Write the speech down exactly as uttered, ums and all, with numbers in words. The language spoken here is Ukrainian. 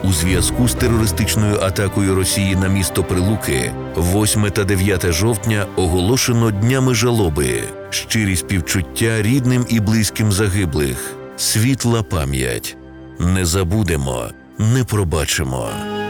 У зв'язку з терористичною атакою Росії на місто Прилуки восьме та дев'яте жовтня оголошено днями жалоби, щирі співчуття рідним і близьким загиблих, світла пам'ять. Не забудемо, не пробачимо.